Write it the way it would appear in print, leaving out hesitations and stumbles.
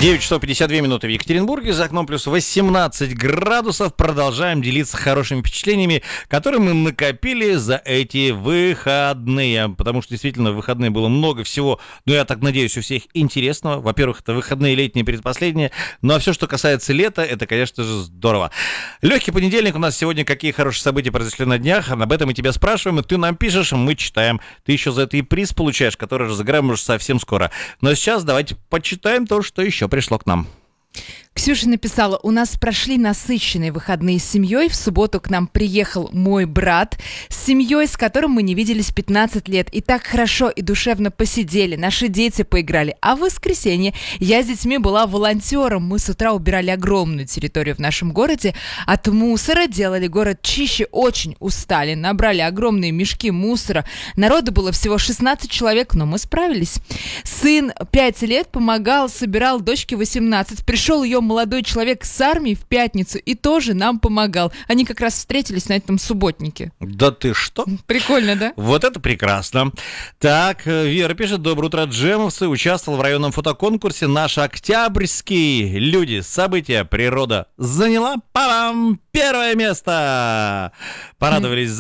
9 часов 52 минуты в Екатеринбурге, за окном плюс 18 градусов. Продолжаем делиться хорошими впечатлениями, которые мы накопили за эти выходные. Потому что действительно в выходные было много всего, но я так надеюсь, у всех интересного. Во-первых, это выходные летние, предпоследние. Ну а все, что касается лета, это, конечно же, здорово. Легкий понедельник у нас сегодня. Какие хорошие события произошли на днях? Об этом мы тебя спрашиваем, и ты нам пишешь, мы читаем. Ты еще за это и приз получаешь, который разыграем уже совсем скоро. Но сейчас давайте почитаем то, что еще пришло к нам. Ксюша написала: у нас прошли насыщенные выходные с семьей. В субботу к нам приехал мой брат с семьей, с которым мы не виделись 15 лет. И так хорошо и душевно посидели, наши дети поиграли. А в воскресенье я с детьми была волонтером. Мы с утра убирали огромную территорию в нашем городе от мусора, делали город чище, очень устали, набрали огромные мешки мусора. Народу было всего 16 человек, но мы справились. Сын 5 лет помогал, собирал, дочке 18. Пришел ее молодой человек с армии в пятницу и тоже нам помогал. Они как раз встретились на этом субботнике. Да ты что? Прикольно, да? Вот это прекрасно. Так, Вера пишет: доброе утро, джемовцы. Участвовал в районном фотоконкурсе «Наш Октябрьский». Люди, события, природа заняла, парам, первое место. Порадовались